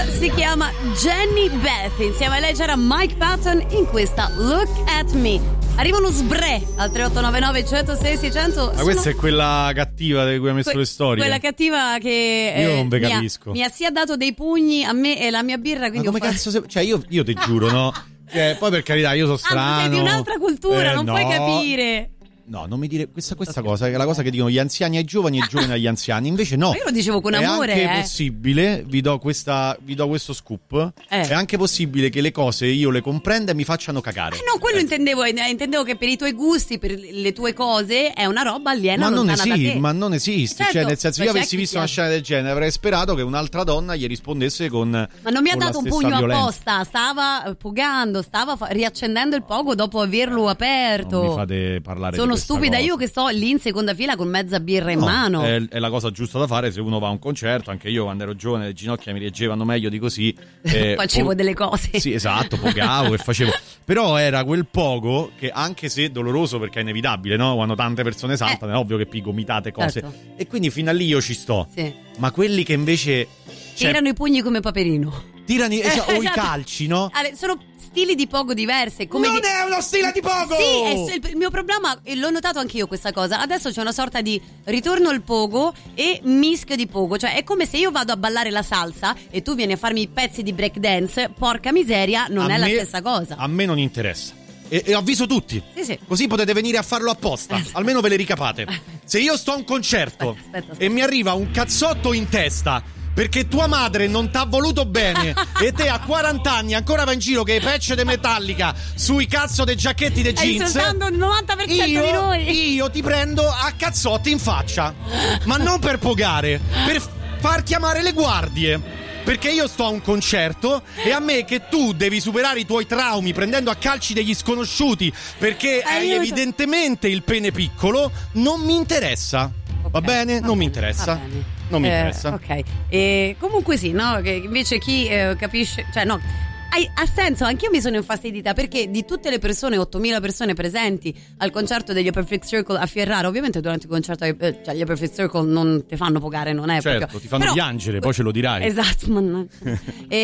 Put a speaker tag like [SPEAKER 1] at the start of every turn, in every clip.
[SPEAKER 1] si chiama Jenny Beth. Insieme a lei c'era Mike Patton in questa Look at Me. Arriva uno sbre al 3899 106 600.
[SPEAKER 2] Ma questa è quella cattiva di cui ha messo le storie.
[SPEAKER 1] Quella cattiva che
[SPEAKER 2] io non ve capisco.
[SPEAKER 1] Mi ha sia dato dei pugni a me e la mia birra. Quindi
[SPEAKER 2] ma come cazzo cioè io ti giuro, no? Poi per carità, io sono strano.
[SPEAKER 1] Sei di un'altra cultura, non puoi capire.
[SPEAKER 2] No, non mi dire questa cosa, che è la cosa che dicono gli anziani ai giovani e i giovani agli anziani. Invece no.
[SPEAKER 1] Ma io lo dicevo con amore.
[SPEAKER 2] È anche possibile, vi do questo scoop. È anche possibile che le cose io le comprenda e mi facciano cagare.
[SPEAKER 1] No, quello intendevo che per i tuoi gusti, per le tue cose è una roba aliena. Ma
[SPEAKER 2] non esiste.
[SPEAKER 1] Certo,
[SPEAKER 2] cioè, nel senso, io avessi visto una scena del genere, avrei sperato che un'altra donna gli rispondesse con.
[SPEAKER 1] Ma non mi ha dato un pugno
[SPEAKER 2] violenza.
[SPEAKER 1] apposta, stava pogando, stava riaccendendo il pogo dopo averlo aperto.
[SPEAKER 2] Non mi fate parlare
[SPEAKER 1] Sono
[SPEAKER 2] di
[SPEAKER 1] stupida
[SPEAKER 2] cosa.
[SPEAKER 1] Io che sto lì in seconda fila con mezza birra in mano.
[SPEAKER 2] È la cosa giusta da fare se uno va a un concerto. Anche io quando ero giovane le ginocchia mi reggevano meglio di così.
[SPEAKER 1] Facevo delle cose.
[SPEAKER 2] Sì, esatto, pogavo e facevo. Però era quel pogo che, anche se doloroso perché è inevitabile, no? Quando tante persone saltano è ovvio che gomitate cose.
[SPEAKER 1] Certo.
[SPEAKER 2] E quindi fino a lì io ci sto.
[SPEAKER 1] Sì.
[SPEAKER 2] Ma quelli che invece
[SPEAKER 1] tirano i pugni come Paperino.
[SPEAKER 2] Tirano o i calci, no?
[SPEAKER 1] Sono stili di pogo diversi.
[SPEAKER 2] Non è uno stile di pogo!
[SPEAKER 1] Sì, il mio problema, e l'ho notato anch'io questa cosa. Adesso c'è una sorta di ritorno al pogo e mischio di pogo. Cioè è come se io vado a ballare la salsa e tu vieni a farmi i pezzi di breakdance. Porca miseria, non è la stessa cosa.
[SPEAKER 2] A me non interessa. E avviso tutti.
[SPEAKER 1] Sì.
[SPEAKER 2] Così potete venire a farlo apposta. Almeno ve le ricapate. Se io sto a un concerto
[SPEAKER 1] aspetta.
[SPEAKER 2] e mi arriva un cazzotto in testa perché tua madre non t'ha voluto bene e te a 40 anni ancora va in giro che hai patch di Metallica sui cazzo dei giacchetti dei jeans,
[SPEAKER 1] stai insultando il 90% di noi.
[SPEAKER 2] Io ti prendo a cazzotti in faccia. Ma non per pogare, per far chiamare le guardie. Perché io sto a un concerto e a me che tu devi superare i tuoi traumi prendendo a calci degli sconosciuti perché hai evidentemente il pene piccolo, non mi interessa. Va bene? Non mi interessa. Non mi interessa.
[SPEAKER 1] Ok. E comunque sì, no? Che invece chi capisce, cioè no, ha senso. Anch'io mi sono infastidita perché di tutte le persone, 8.000 persone presenti al concerto degli Upper Fifth Circle a Ferrara, ovviamente durante il concerto cioè gli Upper Fifth Circle non ti fanno pogare, non è
[SPEAKER 2] certo,
[SPEAKER 1] proprio,
[SPEAKER 2] ti fanno piangere, poi ce lo dirai.
[SPEAKER 1] Esatto, mannaggia.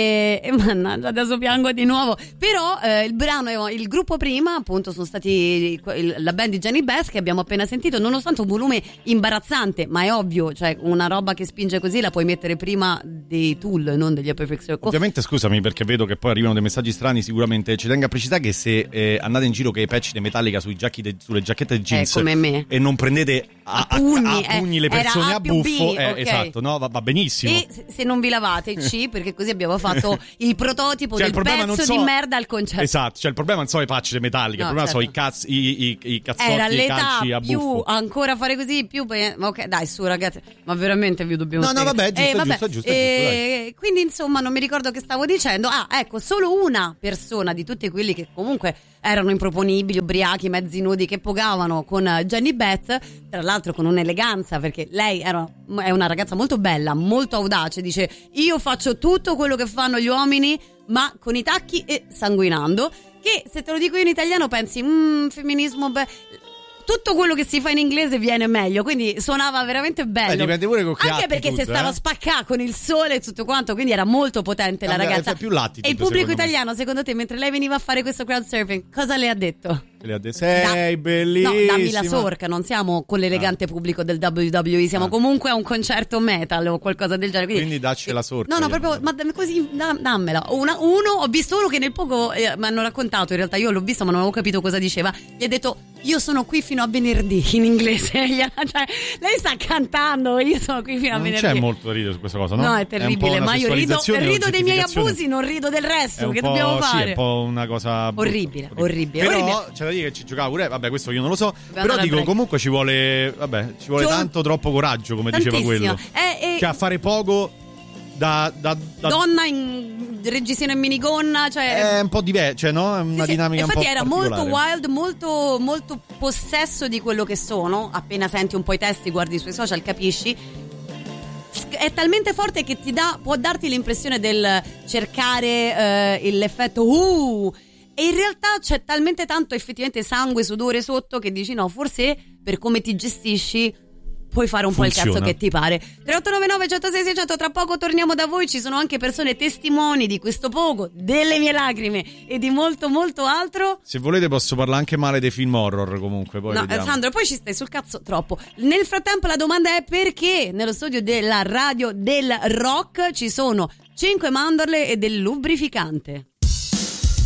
[SPEAKER 1] e mannaggia, adesso piango di nuovo. Però il brano, il gruppo prima appunto sono stati la band di Jenny Beth che abbiamo appena sentito, nonostante un volume imbarazzante, ma è ovvio, cioè una roba che spinge così la puoi mettere prima dei Tool, non degli Upper Fifth Circle.
[SPEAKER 2] Ovviamente scusami perché vedo che poi arrivano dei messaggi strani, sicuramente ci tengo a precisare che se andate in giro che i patch di Metallica sulle giacchette di jeans
[SPEAKER 1] come me.
[SPEAKER 2] e non prendete a pugni le persone a buffo,
[SPEAKER 1] okay.
[SPEAKER 2] Esatto, no? Va benissimo.
[SPEAKER 1] E se non vi lavate perché così abbiamo fatto il prototipo del pezzo di merda al concerto.
[SPEAKER 2] Esatto, cioè il problema non sono i patch di Metallica, il problema sono i cazzotti e i calci a
[SPEAKER 1] più
[SPEAKER 2] buffo.
[SPEAKER 1] Ancora fare così più ok, dai su ragazzi, ma veramente vi dobbiamo
[SPEAKER 2] No, vabbè, giusto, dai.
[SPEAKER 1] Quindi insomma non mi ricordo che stavo dicendo. Ecco, solo una persona di tutti quelli che comunque erano improponibili, ubriachi, mezzi nudi, che pogavano con Jenny Beth, tra l'altro con un'eleganza, perché lei è una ragazza molto bella, molto audace, dice io faccio tutto quello che fanno gli uomini ma con i tacchi e sanguinando, che se te lo dico io in italiano pensi femminismo, tutto quello che si fa in inglese viene meglio, quindi suonava veramente bello.
[SPEAKER 2] Dipende pure con che
[SPEAKER 1] anche perché
[SPEAKER 2] attitude,
[SPEAKER 1] se stava a spaccare con il sole e tutto quanto, quindi era molto potente la ragazza.
[SPEAKER 2] Più l'attitude,
[SPEAKER 1] e il pubblico italiano, secondo te, mentre lei veniva a fare questo crowd surfing, cosa le ha detto?
[SPEAKER 2] Le ha detto sei bellissima.
[SPEAKER 1] No, dammi la sorca, non siamo con l'elegante pubblico del WWE, siamo comunque a un concerto metal o qualcosa del genere.
[SPEAKER 2] Quindi dacci la sorca.
[SPEAKER 1] No, proprio, ma così dammela. Ho visto uno che nel poco mi hanno raccontato, in realtà io l'ho visto ma non avevo capito cosa diceva. Gli ha detto io sono qui fino a venerdì in inglese. Cioè, lei sta cantando, io sono qui fino a venerdì.
[SPEAKER 2] Non c'è molto da ridere su questa cosa, no?
[SPEAKER 1] No, è terribile, ma io rido dei miei abusi, non rido del resto. Che dobbiamo fare?
[SPEAKER 2] Sì, è un po' una cosa
[SPEAKER 1] orribile.
[SPEAKER 2] Però c'è da dire che ci giocava pure, vabbè, questo io non lo so. Però dico, comunque ci vuole tanto troppo coraggio, come diceva quello. Cioè a fare poco da
[SPEAKER 1] donna in reggiseno in minigonna, cioè
[SPEAKER 2] è un po' diverso, cioè no? È una dinamica un po'
[SPEAKER 1] infatti era molto wild, molto molto possesso di quello che sono. Appena senti un po' i testi, guardi i suoi social, capisci. È talmente forte che può darti l'impressione del cercare l'effetto e in realtà c'è talmente tanto effettivamente sangue, sudore sotto che dici no, forse per come ti gestisci puoi fare un po' il
[SPEAKER 2] Funziona.
[SPEAKER 1] cazzo che ti pare. 3899 106 600, tra poco torniamo da voi, ci sono anche persone testimoni di questo pogo, delle mie lacrime e di molto molto altro.
[SPEAKER 2] Se volete posso parlare anche male dei film horror comunque, poi
[SPEAKER 1] No,
[SPEAKER 2] vediamo.
[SPEAKER 1] Sandro, poi ci stai sul cazzo troppo. Nel frattempo la domanda è: perché nello studio della radio del rock ci sono 5 mandorle e del lubrificante?